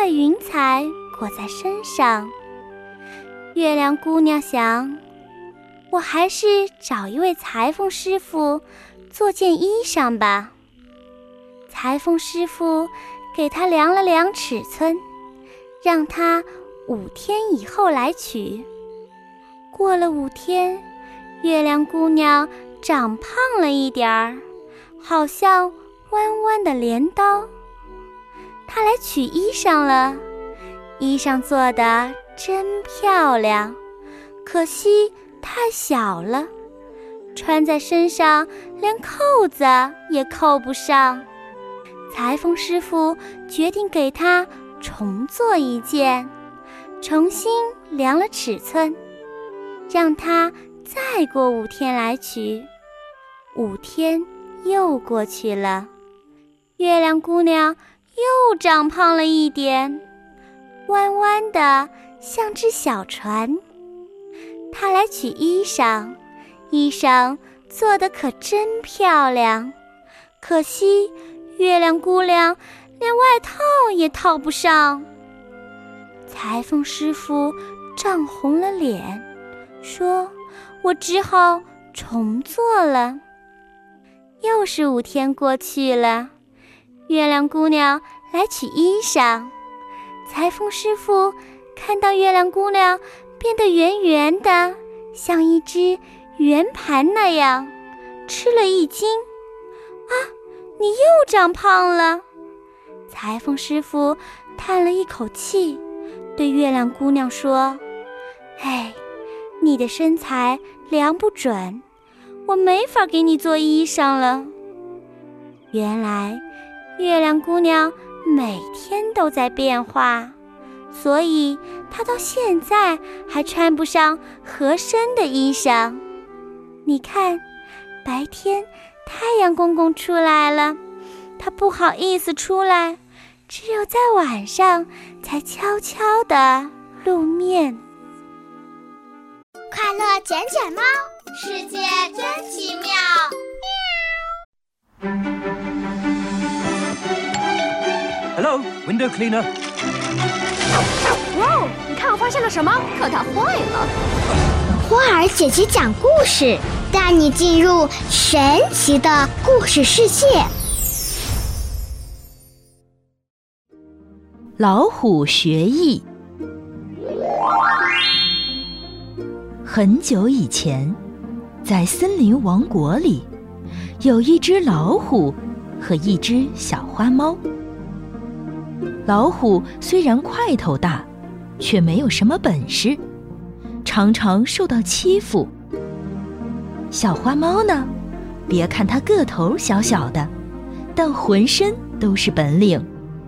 块云彩裹在身上。月亮姑娘想，我还是找一位裁缝师傅做件衣裳吧。裁缝师傅给她量了量尺寸，让她5天以后来取。过了5天，月亮姑娘长胖了一点儿，好像弯弯的镰刀。她来取衣裳了，衣裳做得真漂亮，可惜太小了，穿在身上连扣子也扣不上。裁缝师傅决定给她重做一件，重新量了尺寸，让她再过5天来取。5天又过去了，月亮姑娘又长胖了一点，弯弯的像只小船。她来取衣裳，衣裳做得可真漂亮，可惜月亮姑娘连外套也套不上。裁缝师傅涨红了脸，说：“我只好重做了。”又是5天过去了，月亮姑娘来取衣裳。裁缝师傅看到月亮姑娘变得圆圆的，像一只圆盘那样，吃了一惊。啊，你又长胖了！裁缝师傅叹了一口气，对月亮姑娘说：“哎，你的身材量不准，我没法给你做衣裳了。”原来月亮姑娘每天都在变化，所以她到现在还穿不上合身的衣裳。你看，白天太阳公公出来了，她不好意思出来，只有在晚上才悄悄地露面。 快乐捡捡猫，世界真奇妙。 Hello, window cleaner. 哇，你看我发现了什么？可它坏了！ 花儿姐姐讲故事，带你进入神奇的故事世界。 老虎学艺。很久以前，在森林王国里，有一只老虎和一只小花猫。老虎虽然块头大，却没有什么本事，常常受到欺负。小花猫呢，别看它个头小小的，但浑身都是本领。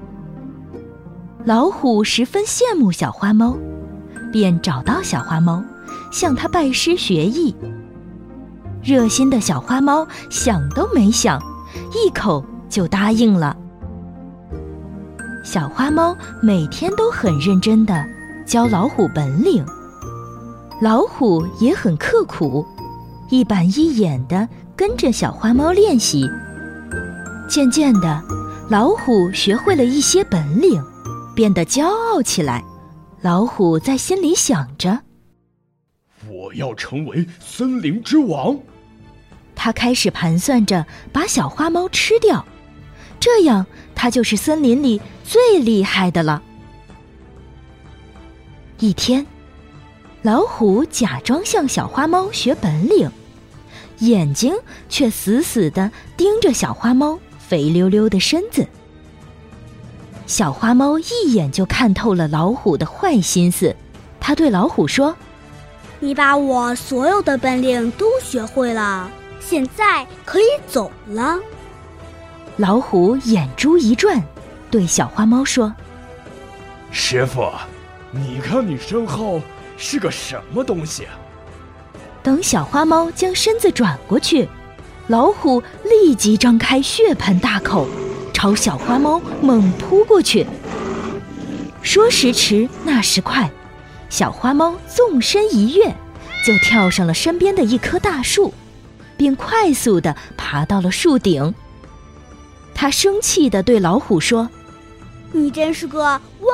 老虎十分羡慕小花猫，便找到小花猫，向她拜师学艺。热心的小花猫想都没想，一口就答应了。小花猫每天都很认真地教老虎本领，老虎也很刻苦，一板一眼地跟着小花猫练习。渐渐的，老虎学会了一些本领，变得骄傲起来。老虎在心里想着， 我要成为森林之王。 他开始盘算着把小花猫吃掉，这样他就是森林里最厉害的了。一天，老虎假装向小花猫学本领，眼睛却死死地盯着小花猫肥溜溜的身子。小花猫一眼就看透了老虎的坏心思，他对老虎说：“ 你把我所有的本领都学会了，现在可以走了。” 老虎眼珠一转，对小花猫说：“ 师傅，你看你身后是个什么东西？” 等小花猫将身子转过去，老虎立即张开血盆大口，朝小花猫猛扑过去。说时迟，那时快，小花猫纵身一跃，就跳上了身边的一棵大树，并快速地爬到了树顶。他生气地对老虎说：“ 你真是个